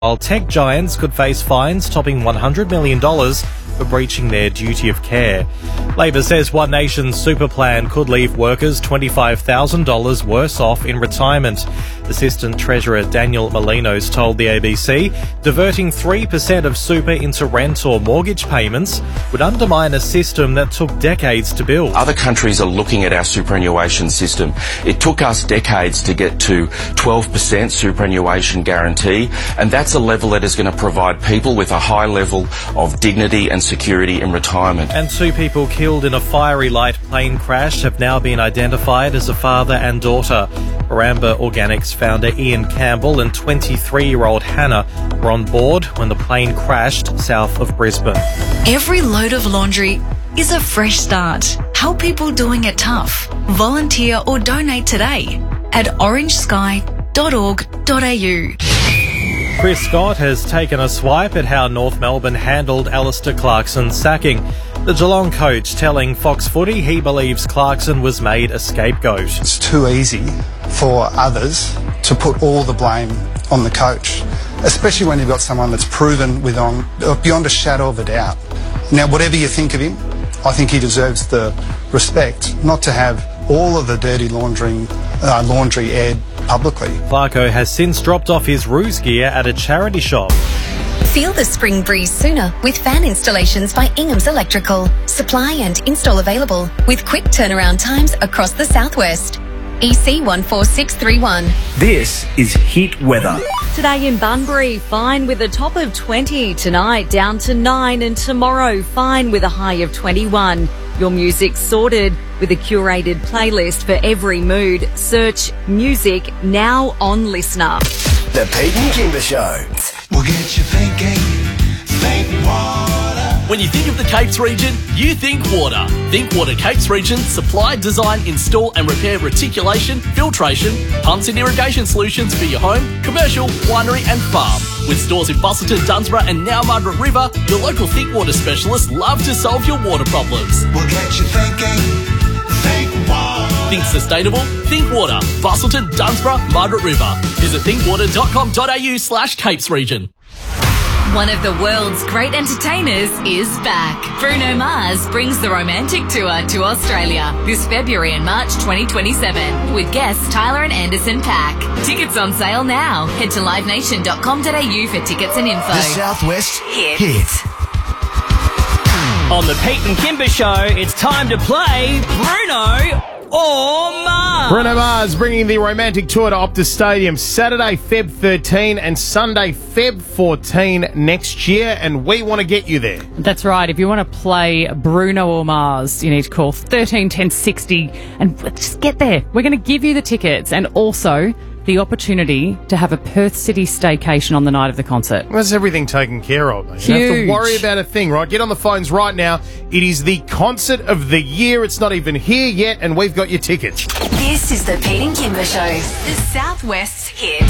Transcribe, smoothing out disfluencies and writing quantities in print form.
While tech giants could face fines topping $100 million for breaching their duty of care. Labor says One Nation's super plan could leave workers $25,000 worse off in retirement. Assistant Treasurer Daniel Molinos told the ABC diverting 3% of super into rent or mortgage payments would undermine a system that took decades to build. Other countries are looking at our superannuation system. It took us decades to get to 12% superannuation guarantee, and that's a level that is going to provide people with a high level of dignity and security in retirement. And 2 people killed in a fiery light plane crash have now been identified as a father and daughter. Barambah Organics founder Ian Campbell and 23-year-old Hannah were on board when the plane crashed south of Brisbane. Every load of laundry is a fresh start. Help people doing it tough. Volunteer or donate today at orangesky.org.au. Chris Scott has taken a swipe at how North Melbourne handled Alistair Clarkson's sacking. The Geelong coach telling Fox Footy he believes Clarkson was made a scapegoat. It's too easy for others to put all the blame on the coach, especially when you've got someone that's proven beyond a shadow of a doubt. Now, whatever you think of him, I think he deserves the respect not to have all of the dirty laundry aired publicly. Clarko has since dropped off his ruse gear at a charity shop. Feel the spring breeze sooner with fan installations by Ingham's Electrical. Supply and install available with quick turnaround times across the southwest. EC 14631. This is Hit Weather. Today in Bunbury, fine with a top of 20. Tonight, down to 9. And tomorrow, fine with a high of 21. Your music's sorted with a curated playlist for every mood. Search Music now on Listener. The Pete and Kimber Show. We'll get you thinking, think water. When you think of the Capes region, you think water. Think Water Capes region supply, design, install and repair reticulation, filtration, pumps and irrigation solutions for your home, commercial, winery and farm. With stores in Busselton, Dunsborough and now Margaret River, your local Think Water specialists love to solve your water problems. We'll get you thinking, think water. Think sustainable? Think water. Busselton, Dunsborough, Margaret River. Visit thinkwater.com.au/Capes region. One of the world's great entertainers is back. Bruno Mars brings the Romantic Tour to Australia this February and March 2027 with guests Tyler and Anderson .Paak. Tickets on sale now. Head to livenation.com.au for tickets and info. The Southwest Hit. On the Pete and Kimber Show, it's time to play Bruno or Mars. Bruno Mars bringing the Romantic Tour to Optus Stadium Saturday, Feb 13 and Sunday, Feb 14 next year, and we want to get you there. That's right. If you want to play Bruno or Mars, you need to call 13 10 60 and just get there. We're going to give you the tickets and also the opportunity to have a Perth City staycation on the night of the concert. That's everything taken care of. You don't have to worry about a thing, right? Get on the phones right now. It is the concert of the year. It's not even here yet, and we've got your tickets. This is the Pete and Kimber Show. The Southwest's hit.